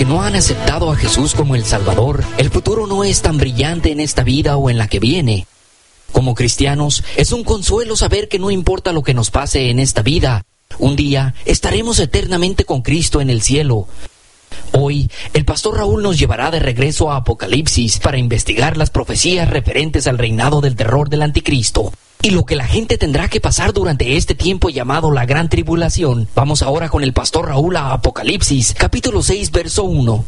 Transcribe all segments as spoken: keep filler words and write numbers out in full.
no han aceptado a Jesús como el Salvador, el futuro no es tan brillante en esta vida o en la que viene. Como cristianos, es un consuelo saber que no importa lo que nos pase en esta vida, un día estaremos eternamente con Cristo en el cielo. Hoy, el pastor Raúl nos llevará de regreso a Apocalipsis para investigar las profecías referentes al reinado del terror del anticristo y lo que la gente tendrá que pasar durante este tiempo llamado la Gran Tribulación. Vamos ahora con el pastor Raúl a Apocalipsis, capítulo seis, verso uno.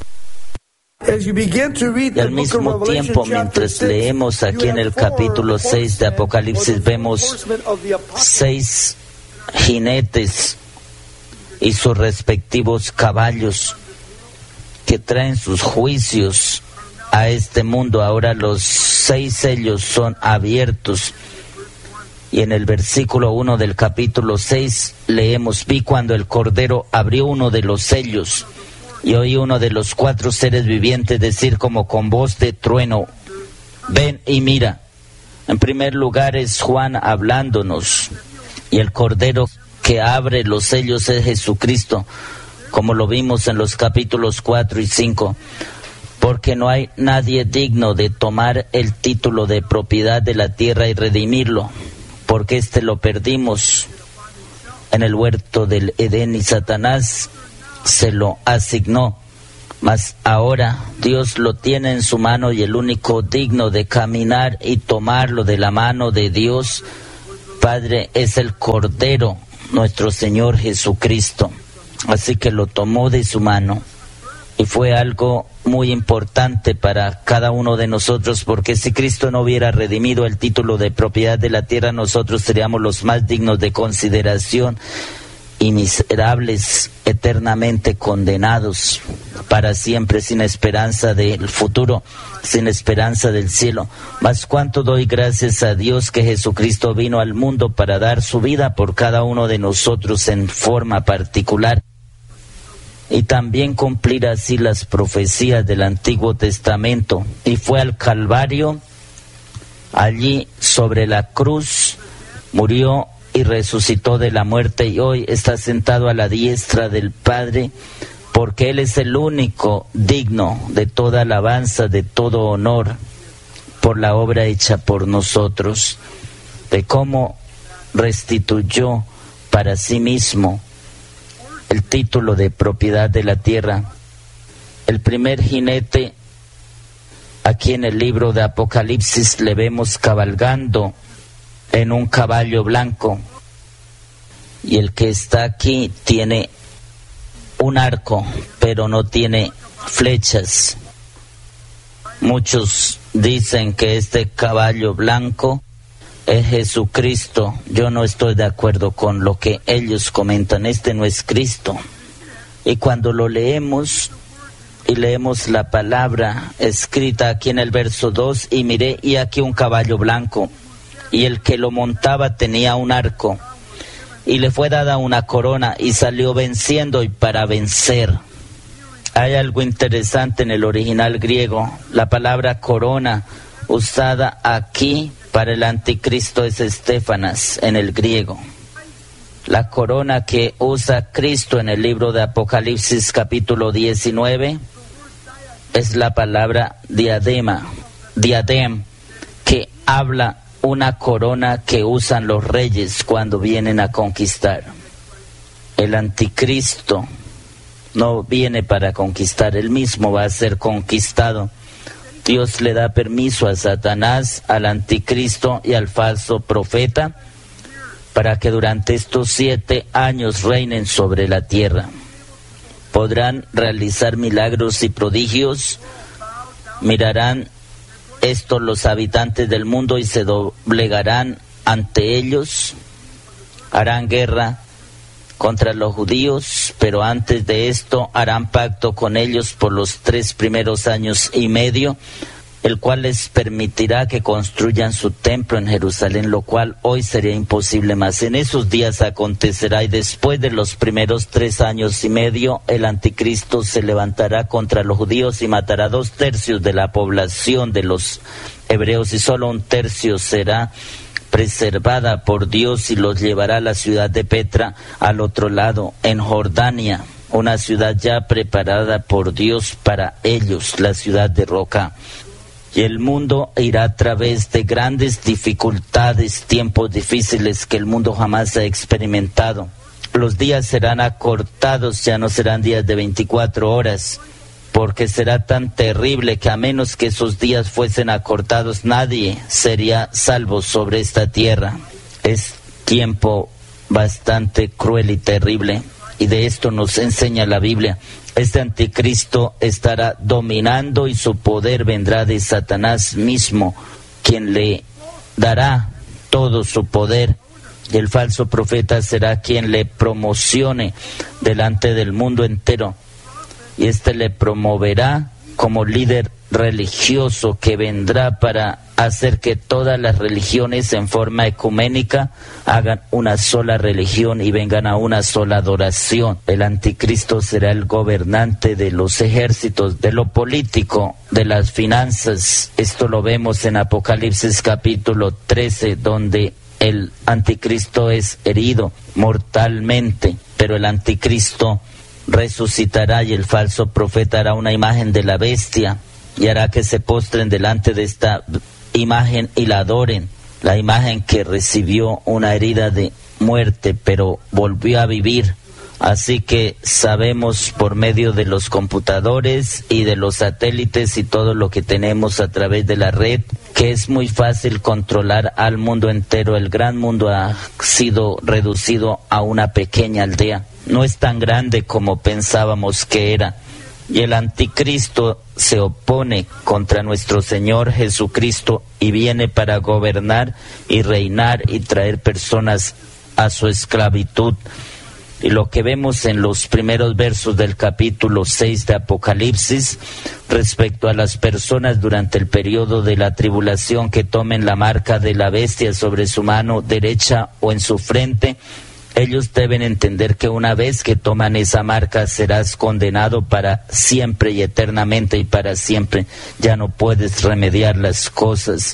Y al mismo tiempo, mientras leemos aquí en el capítulo seis de Apocalipsis, vemos seis jinetes y sus respectivos caballos que traen sus juicios a este mundo. Ahora los seis sellos son abiertos. Y en el versículo uno del capítulo seis leemos: vi cuando el Cordero abrió uno de los sellos, y oí uno de los cuatro seres vivientes decir como con voz de trueno: ven y mira. En primer lugar es Juan hablándonos, y el Cordero que abre los sellos es Jesucristo, como lo vimos en los capítulos cuatro y cinco. Porque no hay nadie digno de tomar el título de propiedad de la tierra y redimirlo, porque este lo perdimos en el huerto del Edén y Satanás se lo asignó. Mas ahora Dios lo tiene en su mano, y el único digno de caminar y tomarlo de la mano de Dios Padre es el Cordero, nuestro Señor Jesucristo. Así que lo tomó de su mano, y fue algo muy importante para cada uno de nosotros, porque si Cristo no hubiera redimido el título de propiedad de la tierra, nosotros seríamos los más dignos de consideración y miserables, eternamente condenados para siempre, sin esperanza del futuro, sin esperanza del cielo. Mas cuánto doy gracias a Dios que Jesucristo vino al mundo para dar su vida por cada uno de nosotros en forma particular, y también cumplir así las profecías del Antiguo Testamento. Y fue al Calvario, allí sobre la cruz, murió y resucitó de la muerte, y hoy está sentado a la diestra del Padre, porque Él es el único digno de toda alabanza, de todo honor, por la obra hecha por nosotros, de cómo restituyó para sí mismo el título de propiedad de la tierra. El primer jinete, aquí en el libro de Apocalipsis, le vemos cabalgando en un caballo blanco, y el que está aquí tiene un arco, pero no tiene flechas. Muchos dicen que este caballo blanco es Jesucristo. Yo no estoy de acuerdo con lo que ellos comentan. Este no es Cristo. Y cuando lo leemos y leemos la palabra escrita aquí en el verso dos: y miré, y aquí un caballo blanco, y el que lo montaba tenía un arco, y le fue dada una corona, y salió venciendo y para vencer. Hay algo interesante en el original griego. La palabra corona usada aquí para el anticristo es estéfanas en el griego. La corona que usa Cristo en el libro de Apocalipsis capítulo diecinueve es la palabra diadema, diadem, que habla una corona que usan los reyes cuando vienen a conquistar. El anticristo no viene para conquistar, él mismo va a ser conquistado. Dios le da permiso a Satanás, al anticristo y al falso profeta para que durante estos siete años reinen sobre la tierra. Podrán realizar milagros y prodigios, mirarán esto los habitantes del mundo y se doblegarán ante ellos, harán guerra contra los judíos, pero antes de esto harán pacto con ellos por los tres primeros años y medio, el cual les permitirá que construyan su templo en Jerusalén, lo cual hoy sería imposible. Más en esos días acontecerá, y después de los primeros tres años y medio, el anticristo se levantará contra los judíos y matará dos tercios de la población de los hebreos, y solo un tercio será preservada por Dios, y los llevará a la ciudad de Petra, al otro lado, en Jordania. una ciudad ya preparada por Dios para ellos, la ciudad de roca. Y el mundo irá a través de grandes dificultades, tiempos difíciles que el mundo jamás ha experimentado. Los días serán acortados, ya no serán días de veinticuatro horas, porque será tan terrible que a menos que esos días fuesen acortados, nadie sería salvo sobre esta tierra. Es tiempo bastante cruel y terrible, y de esto nos enseña la Biblia. Este anticristo estará dominando y su poder vendrá de Satanás mismo, quien le dará todo su poder. Y el falso profeta será quien le promocione delante del mundo entero. Y este le promoverá como líder religioso que vendrá para hacer que todas las religiones en forma ecuménica hagan una sola religión y vengan a una sola adoración. El anticristo será el gobernante de los ejércitos, de lo político, de las finanzas. Esto lo vemos en Apocalipsis capítulo trece, donde el anticristo es herido mortalmente, pero el anticristo resucitará y el falso profeta hará una imagen de la bestia y hará que se postren delante de esta imagen y la adoren. La imagen que recibió una herida de muerte, pero volvió a vivir. Así que sabemos por medio de los computadores y de los satélites y todo lo que tenemos a través de la red, que es muy fácil controlar al mundo entero. El gran mundo ha sido reducido a una pequeña aldea. No es tan grande como pensábamos que era. Y el anticristo se opone contra nuestro Señor Jesucristo y viene para gobernar y reinar y traer personas a su esclavitud. Y lo que vemos en los primeros versos del capítulo seis de Apocalipsis respecto a las personas durante el periodo de la tribulación que tomen la marca de la bestia sobre su mano derecha o en su frente, ellos deben entender que una vez que toman esa marca serás condenado para siempre y eternamente y para siempre. Ya no puedes remediar las cosas.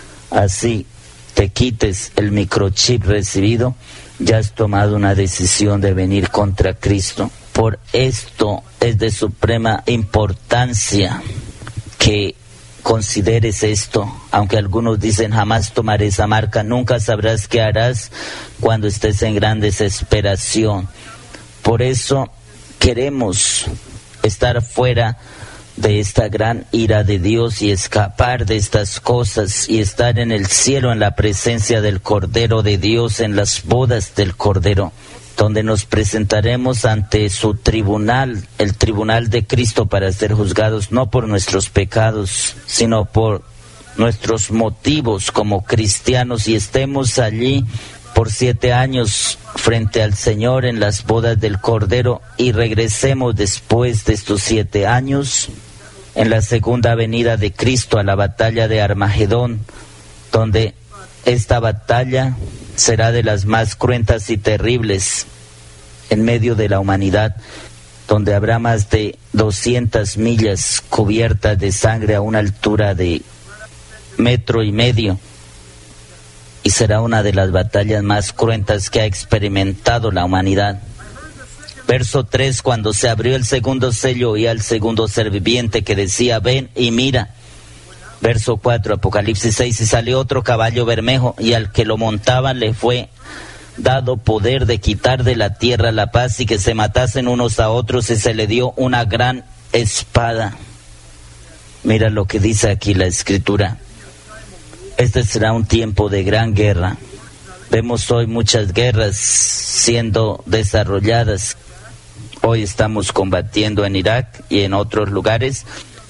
Así te quites el microchip recibido, ya has tomado una decisión de venir contra Cristo. Por esto es de suprema importancia que consideres esto. Aunque algunos dicen jamás tomaré esa marca, nunca sabrás qué harás cuando estés en gran desesperación. Por eso queremos estar fuera de esta gran ira de Dios y escapar de estas cosas y estar en el cielo en la presencia del Cordero de Dios, en las bodas del Cordero, donde nos presentaremos ante su tribunal, el tribunal de Cristo, para ser juzgados no por nuestros pecados, sino por nuestros motivos como cristianos, y estemos allí por siete años frente al Señor en las bodas del Cordero y regresemos después de estos siete años en la segunda venida de Cristo a la batalla de Armagedón, donde esta batalla será de las más cruentas y terribles en medio de la humanidad, donde habrá más de doscientas millas cubiertas de sangre a una altura de metro y medio, y será una de las batallas más cruentas que ha experimentado la humanidad. Verso tres, cuando se abrió el segundo sello, oí al segundo ser viviente que decía, ven y mira. Verso cuatro, Apocalipsis seis, y salió otro caballo bermejo, y al que lo montaba le fue dado poder de quitar de la tierra la paz y que se matasen unos a otros, y se le dio una gran espada. Mira lo que dice aquí la Escritura. Este será un tiempo de gran guerra. Vemos hoy muchas guerras siendo desarrolladas. Hoy estamos combatiendo en Irak y en otros lugares,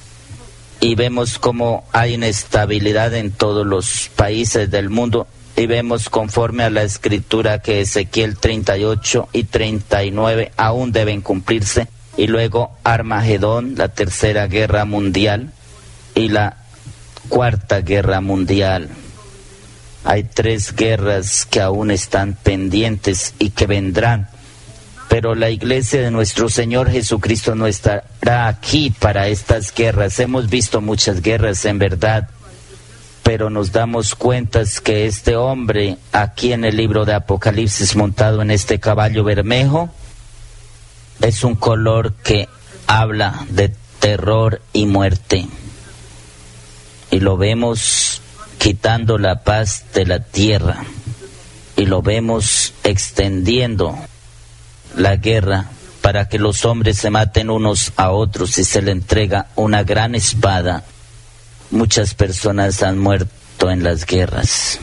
y vemos cómo hay inestabilidad en todos los países del mundo, y vemos conforme a la Escritura que Ezequiel treinta y ocho y treinta y nueve aún deben cumplirse, y luego Armagedón, la tercera guerra mundial, y la cuarta guerra mundial. Hay tres guerras que aún están pendientes y que vendrán, pero la iglesia de nuestro Señor Jesucristo no estará aquí para estas guerras. Hemos visto muchas guerras en verdad, pero nos damos cuenta que este hombre aquí en el libro de Apocalipsis montado en este caballo bermejo es un color que habla de terror y muerte. Y lo vemos quitando la paz de la tierra. Y lo vemos extendiendo la guerra para que los hombres se maten unos a otros y se le entrega una gran espada. Muchas personas han muerto en las guerras.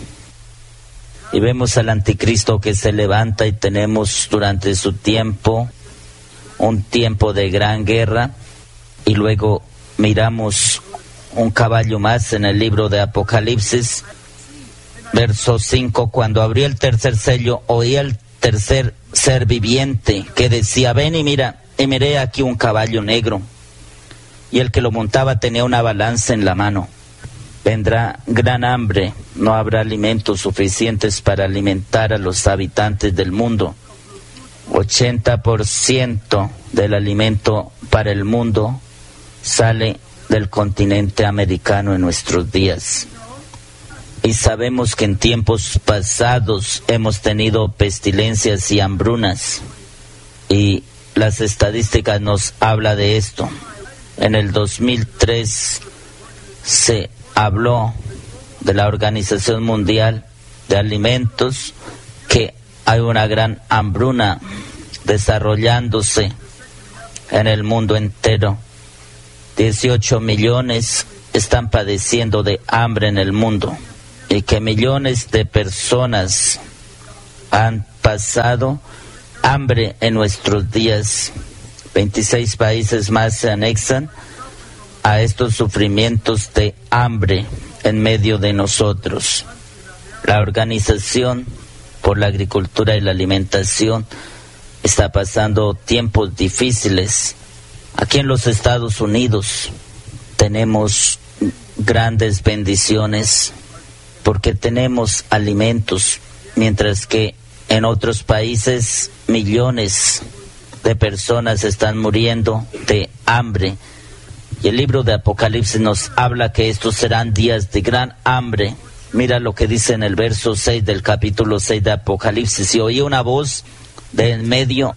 Y vemos al anticristo que se levanta y tenemos durante su tiempo un tiempo de gran guerra. Y luego miramos un caballo más en el libro de Apocalipsis, verso cinco, cuando abrió el tercer sello, oí el tercer ser viviente que decía, ven y mira, y miré aquí un caballo negro, y el que lo montaba tenía una balanza en la mano. Vendrá gran hambre, no habrá alimentos suficientes para alimentar a los habitantes del mundo. ochenta por ciento del alimento para el mundo sale del continente americano en nuestros días. Y sabemos que en tiempos pasados hemos tenido pestilencias y hambrunas, y las estadísticas nos hablan de esto. En el dos mil tres se habló de la Organización Mundial de Alimentos que hay una gran hambruna desarrollándose en el mundo entero. dieciocho millones están padeciendo de hambre en el mundo, y que millones de personas han pasado hambre en nuestros días. veintiséis países más se anexan a estos sufrimientos de hambre en medio de nosotros. La Organización por la Agricultura y la Alimentación está pasando tiempos difíciles. Aquí en los Estados Unidos tenemos grandes bendiciones porque tenemos alimentos, mientras que en otros países millones de personas están muriendo de hambre. Y el libro de Apocalipsis nos habla que estos serán días de gran hambre. Mira lo que dice en el verso seis del capítulo seis de Apocalipsis. Y oí una voz de en medio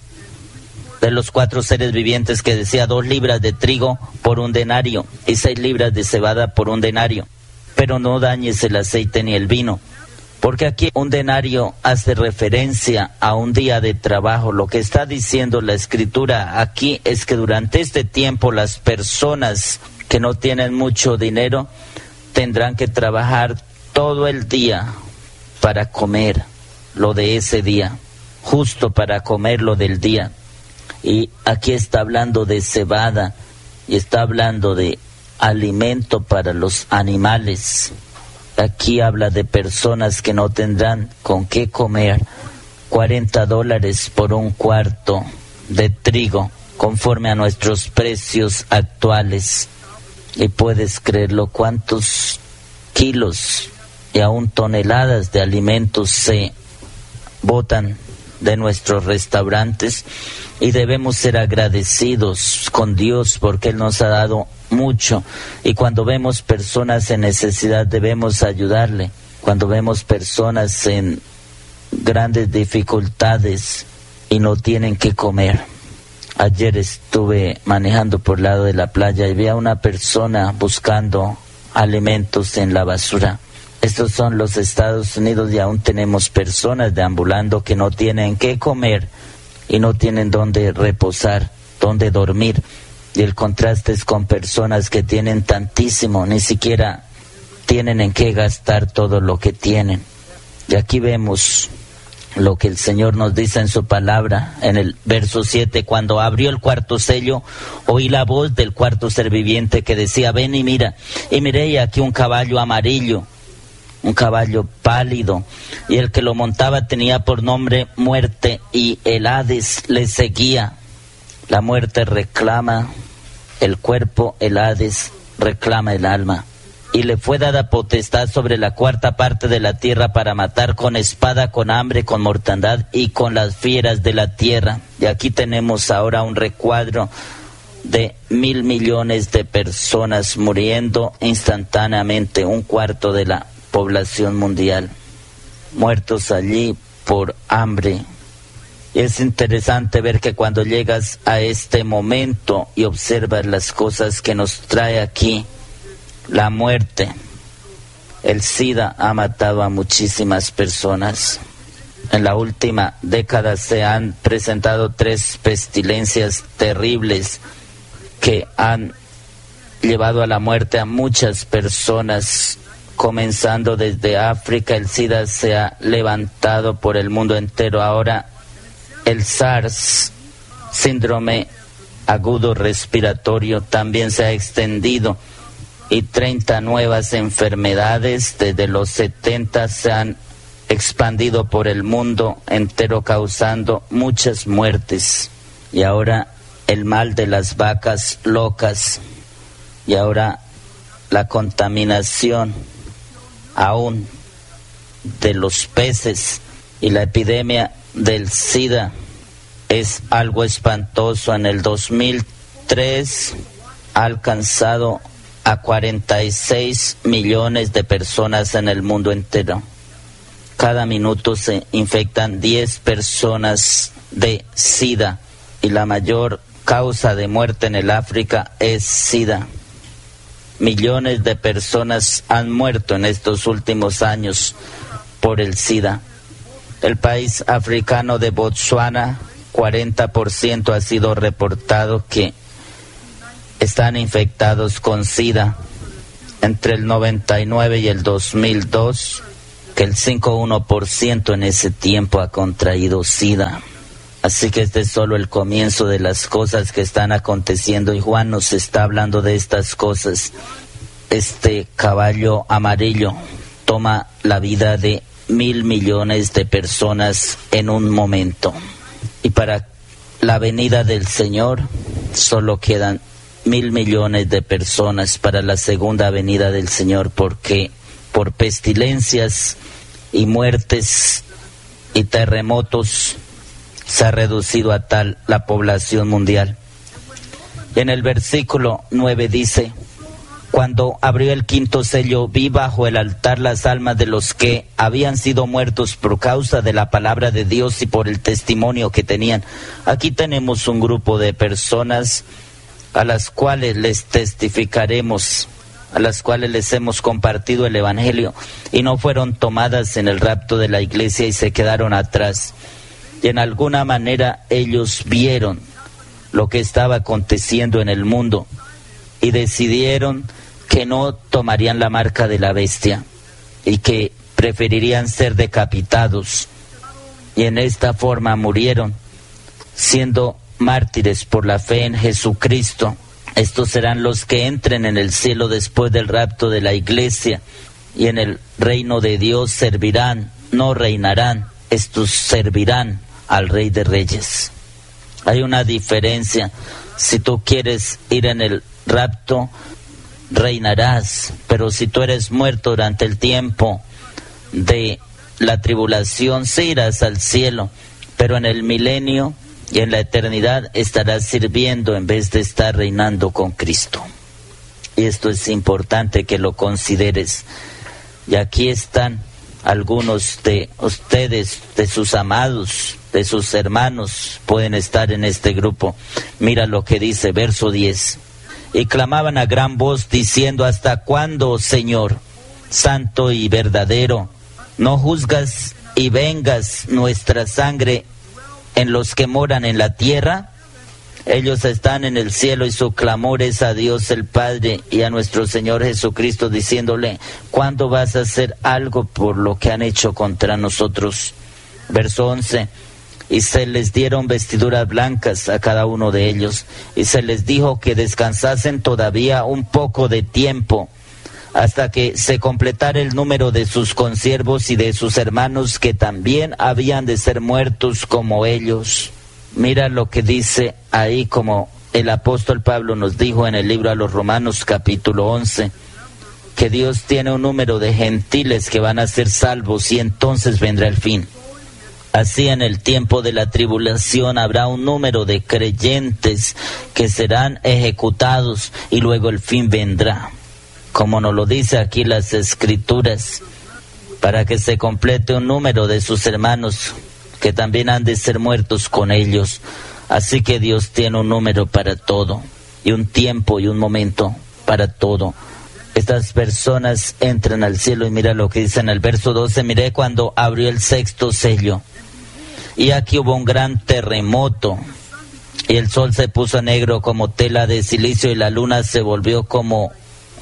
de los cuatro seres vivientes que decía, dos libras de trigo por un denario y seis libras de cebada por un denario. Pero no dañes el aceite ni el vino. Porque aquí un denario hace referencia a un día de trabajo. Lo que está diciendo la Escritura aquí es que durante este tiempo las personas que no tienen mucho dinero tendrán que trabajar todo el día para comer lo de ese día, justo para comer lo del día. Y aquí está hablando de cebada y está hablando de alimento para los animales. Aquí habla de personas que no tendrán con qué comer. cuarenta dólares por un cuarto de trigo, conforme a nuestros precios actuales. Y puedes creerlo, cuántos kilos y aún toneladas de alimentos se botan de nuestros restaurantes, y debemos ser agradecidos con Dios porque Él nos ha dado mucho. Y cuando vemos personas en necesidad debemos ayudarle. Cuando vemos personas en grandes dificultades y no tienen que comer. Ayer estuve manejando por el lado de la playa y vi a una persona buscando alimentos en la basura. Estos son los Estados Unidos y aún tenemos personas deambulando que no tienen qué comer y no tienen dónde reposar, dónde dormir. Y el contraste es con personas que tienen tantísimo, ni siquiera tienen en qué gastar todo lo que tienen. Y aquí vemos lo que el Señor nos dice en su palabra, en el verso siete, cuando abrió el cuarto sello, oí la voz del cuarto ser viviente que decía, ven y mira, y miré aquí un caballo amarillo, un caballo pálido, y el que lo montaba tenía por nombre Muerte, y el Hades le seguía. La muerte reclama el cuerpo, el Hades reclama el alma. Y le fue dada potestad sobre la cuarta parte de la tierra para matar con espada, con hambre, con mortandad y con las fieras de la tierra. Y aquí tenemos ahora un recuadro de mil millones de personas muriendo instantáneamente, un cuarto de la población mundial, muertos allí por hambre, Y es interesante ver que cuando llegas a este momento y observas las cosas que nos trae aquí, la muerte, el SIDA ha matado a muchísimas personas. En la última década se han presentado tres pestilencias terribles que han llevado a la muerte a muchas personas. Comenzando desde África, el SIDA se ha levantado por el mundo entero. Ahora el SARS, síndrome agudo respiratorio, también se ha extendido, y treinta nuevas enfermedades desde los setenta se han expandido por el mundo entero, causando muchas muertes. Y ahora el mal de las vacas locas, y ahora la contaminación aún de los peces, y la epidemia del SIDA es algo espantoso. En el dos mil tres ha alcanzado a cuarenta y seis millones de personas en el mundo entero. Cada minuto se infectan diez personas de SIDA, y la mayor causa de muerte en el África es SIDA. Millones de personas han muerto en estos últimos años por el SIDA. El país africano de Botsuana, cuarenta por ciento ha sido reportado que están infectados con SIDA. Entre el noventa y nueve y el dos mil dos, que el cinco coma uno por ciento en ese tiempo ha contraído SIDA. Así que este es solo el comienzo de las cosas que están aconteciendo, y Juan nos está hablando de estas cosas. Este caballo amarillo toma la vida de mil millones de personas en un momento. Y para la venida del Señor solo quedan mil millones de personas para la segunda venida del Señor, porque por pestilencias y muertes y terremotos se ha reducido a tal la población mundial. Y en el versículo nueve dice: cuando abrió el quinto sello, vi bajo el altar las almas de los que habían sido muertos por causa de la palabra de Dios y por el testimonio que tenían. Aquí tenemos un grupo de personas a las cuales les testificaremos, a las cuales les hemos compartido el Evangelio, y no fueron tomadas en el rapto de la iglesia y se quedaron atrás. Y en alguna manera ellos vieron lo que estaba aconteciendo en el mundo y decidieron que no tomarían la marca de la bestia y que preferirían ser decapitados. Y en esta forma murieron, siendo mártires por la fe en Jesucristo. Estos serán los que entren en el cielo después del rapto de la iglesia, y en el reino de Dios servirán, no reinarán. Estos servirán al Rey de Reyes. Hay una diferencia. Si tú quieres ir en el rapto, reinarás, pero si tú eres muerto durante el tiempo de la tribulación, sí irás al cielo, pero en el milenio y en la eternidad estarás sirviendo en vez de estar reinando con Cristo. Y esto es importante que lo consideres. Y aquí están algunos de ustedes, de sus amados, de sus hermanos, pueden estar en este grupo. Mira lo que dice, verso diez. Y clamaban a gran voz diciendo: ¿hasta cuándo, Señor, santo y verdadero, no juzgas y vengas nuestra sangre en los que moran en la tierra? Ellos están en el cielo y su clamor es a Dios el Padre y a nuestro Señor Jesucristo, diciéndole: ¿cuándo vas a hacer algo por lo que han hecho contra nosotros? Verso once. Y se les dieron vestiduras blancas a cada uno de ellos, y se les dijo que descansasen todavía un poco de tiempo, hasta que se completara el número de sus consiervos y de sus hermanos, que también habían de ser muertos como ellos. Mira lo que dice ahí, como el apóstol Pablo nos dijo en el libro a los Romanos capítulo once, que Dios tiene un número de gentiles que van a ser salvos y entonces vendrá el fin. Así en el tiempo de la tribulación habrá un número de creyentes que serán ejecutados y luego el fin vendrá. Como nos lo dice aquí las Escrituras, para que se complete un número de sus hermanos que también han de ser muertos con ellos. Así que Dios tiene un número para todo, y un tiempo y un momento para todo. Estas personas entran al cielo y mira lo que dice en el verso doce, miré cuando abrió el sexto sello, y aquí hubo un gran terremoto, y el sol se puso negro como tela de silicio, y la luna se volvió como,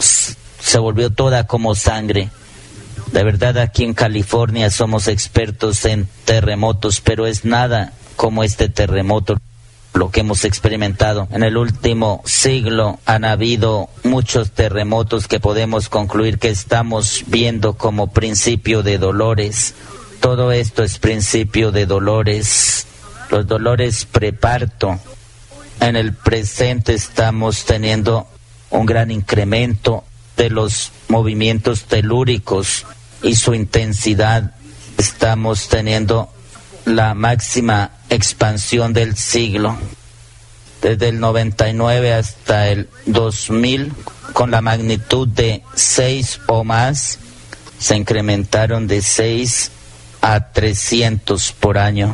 se volvió toda como sangre. De verdad, aquí en California somos expertos en terremotos, pero es nada como este terremoto lo que hemos experimentado. En el último siglo han habido muchos terremotos que podemos concluir que estamos viendo como principio de dolores. Todo esto es principio de dolores. Los dolores preparto. En el presente estamos teniendo un gran incremento de los movimientos telúricos y su intensidad. Estamos teniendo la máxima expansión del siglo, desde el noventa y nueve hasta el dos mil, con la magnitud de seis o más, se incrementaron de seis a trescientos por año.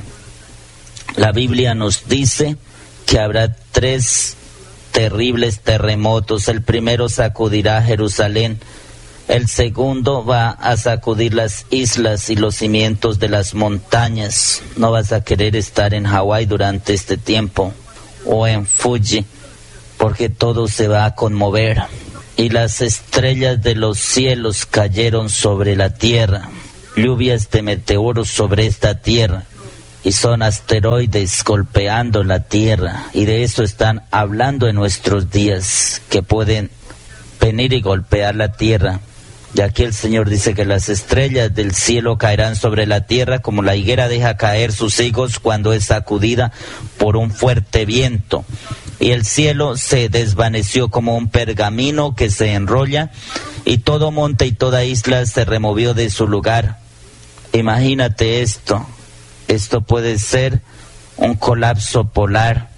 La Biblia nos dice que habrá tres terribles terremotos. El primero sacudirá Jerusalén. El segundo va a sacudir las islas y los cimientos de las montañas. No vas a querer estar en Hawái durante este tiempo o en Fuji, porque todo se va a conmover. Y las estrellas de los cielos cayeron sobre la tierra, lluvias de meteoros sobre esta tierra, y son asteroides golpeando la tierra. Y de eso están hablando en nuestros días, que pueden venir y golpear la tierra. Y aquí el Señor dice que las estrellas del cielo caerán sobre la tierra como la higuera deja caer sus higos cuando es sacudida por un fuerte viento. Y el cielo se desvaneció como un pergamino que se enrolla, y todo monte y toda isla se removió de su lugar. Imagínate esto. Esto puede ser un colapso polar,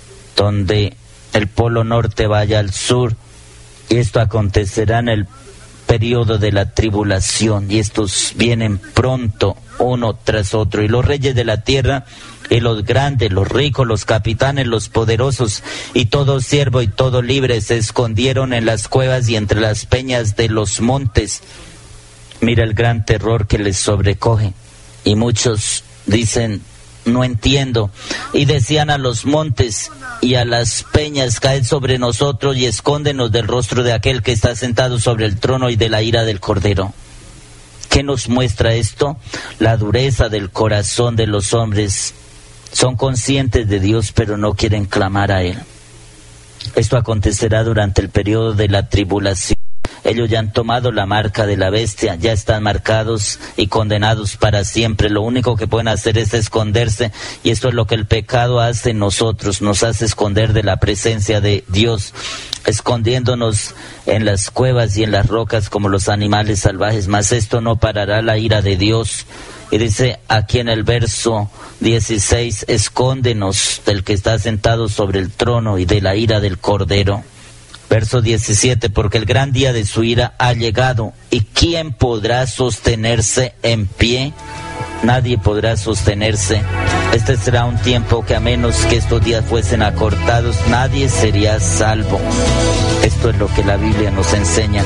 donde el polo norte vaya al sur, y esto acontecerá en el periodo de la tribulación, y estos vienen pronto uno tras otro. Y los reyes de la tierra, y los grandes, los ricos, los capitanes, los poderosos, y todo siervo y todo libre se escondieron en las cuevas y entre las peñas de los montes. Mira el gran terror que les sobrecoge. Y muchos dicen: no entiendo. Y decían a los montes y a las peñas: caed sobre nosotros y escóndenos del rostro de aquel que está sentado sobre el trono y de la ira del Cordero. ¿Qué nos muestra esto? La dureza del corazón de los hombres. Son conscientes de Dios, pero no quieren clamar a Él. Esto acontecerá durante el periodo de la tribulación. Ellos ya han tomado la marca de la bestia, ya están marcados y condenados para siempre. Lo único que pueden hacer es esconderse, y esto es lo que el pecado hace en nosotros, nos hace esconder de la presencia de Dios, escondiéndonos en las cuevas y en las rocas como los animales salvajes. Mas esto no parará la ira de Dios. Y dice aquí en el verso dieciséis: escóndenos del que está sentado sobre el trono y de la ira del Cordero. Verso diecisiete: porque el gran día de su ira ha llegado, ¿y quién podrá sostenerse en pie? Nadie podrá sostenerse. Este será un tiempo que, a menos que estos días fuesen acortados, nadie sería salvo. Esto es lo que la Biblia nos enseña.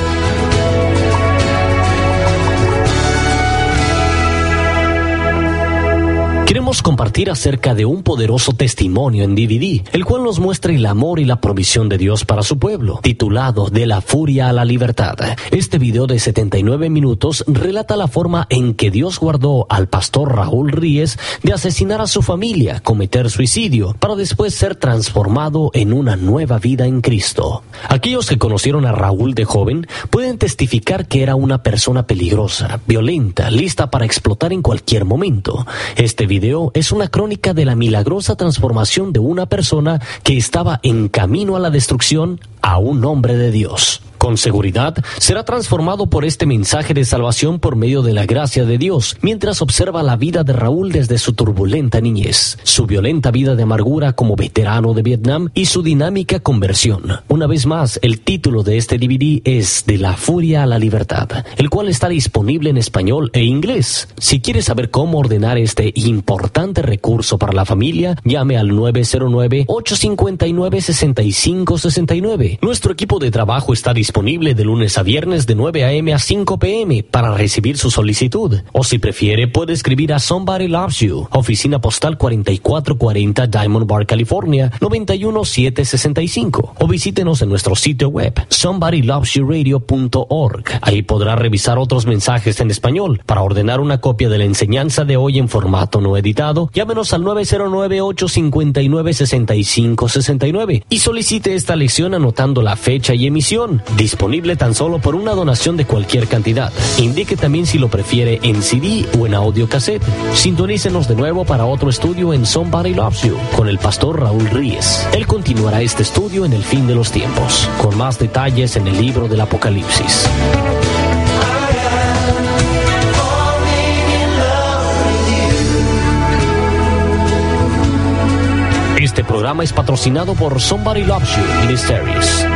Queremos compartir acerca de un poderoso testimonio en D V D, el cual nos muestra el amor y la provisión de Dios para su pueblo, titulado De la furia a la libertad. Este video de setenta y nueve minutos relata la forma en que Dios guardó al pastor Raúl Ríez de asesinar a su familia, cometer suicidio, para después ser transformado en una nueva vida en Cristo. Aquellos que conocieron a Raúl de joven pueden testificar que era una persona peligrosa, violenta, lista para explotar en cualquier momento. Este video es una crónica de la milagrosa transformación de una persona que estaba en camino a la destrucción a un hombre de Dios. Con seguridad, será transformado por este mensaje de salvación por medio de la gracia de Dios, mientras observa la vida de Raúl desde su turbulenta niñez, su violenta vida de amargura como veterano de Vietnam y su dinámica conversión. Una vez más, el título de este D V D es De la furia a la libertad, el cual está disponible en español e inglés. Si quieres saber cómo ordenar este importante recurso para la familia, llame al nueve cero nueve, ocho cinco nueve, seis cinco seis nueve. Nuestro equipo de trabajo está disponible de lunes a viernes de nueve a eme a cinco pe eme para recibir su solicitud. O si prefiere, puede escribir a Somebody Loves You, oficina postal cuarenta y cuatro cuarenta Diamond Bar, California, noventa y uno siete sesenta y cinco. O visítenos en nuestro sitio web, somebody loves you radio punto org. Ahí podrá revisar otros mensajes en español. Para ordenar una copia de la enseñanza de hoy en formato no editado, llámenos al nueve cero nueve, ocho cinco nueve, seis cinco seis nueve y solicite esta lección anotando la fecha y emisión. Disponible tan solo por una donación de cualquier cantidad. Indique también si lo prefiere en C D o en audio cassette. Sintonícenos de nuevo para otro estudio en Somebody Loves You con el pastor Raúl Ríez. Él continuará este estudio en el fin de los tiempos, con más detalles en el libro del Apocalipsis. Este programa es patrocinado por Somebody Loves You Ministries.